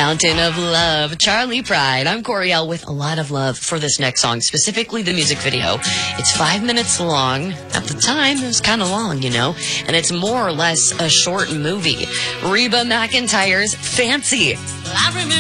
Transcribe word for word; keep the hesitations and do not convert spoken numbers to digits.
Fountain of Love, Charlie Pride. I'm Coriel with a lot of love for this next song, specifically the music video. It's five minutes long. At the time, it was kind of long, you know, and it's more or less a short movie. Reba McEntire's Fancy. I remember